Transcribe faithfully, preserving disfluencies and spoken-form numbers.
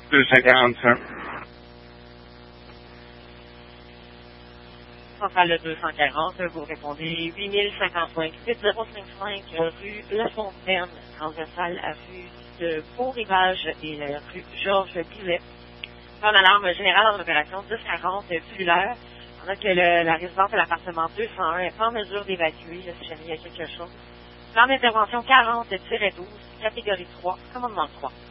deux cent quarante-cinq. Centrale deux cent quarante, vous répondez huit mille cinquante-cinq, huit zéro cinq-cinq, rue La Fontaine, transversale à rue de Beau-Rivage et la rue Georges Bizet. Plan d'alarme générale en opération dix quarante cellulaire. On a que le, la résidence de l'appartement deux cent un n'est pas en mesure d'évacuer si jamais il y a quelque chose. Plan d'intervention quarante douze, catégorie trois, commandement trois.